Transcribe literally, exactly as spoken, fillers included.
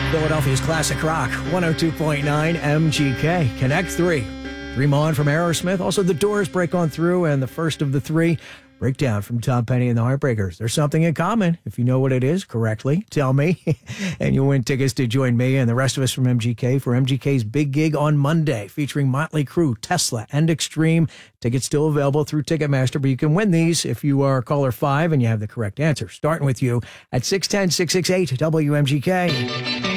Philadelphia's classic rock, one oh two point nine M G K. Connect three. Dream On from Aerosmith. Also, The Doors, Break On Through, and the first of the three, Breakdown from Tom Petty and the Heartbreakers. There's something in common. If you know what it is correctly, tell me. And you'll win tickets to join me and the rest of us from M G K for M G K's big gig on Monday, featuring Motley Crue, Tesla, and Extreme. Tickets still available through Ticketmaster, but you can win these if you are caller five and you have the correct answer. Starting with you at six one zero, six six eight W M G K.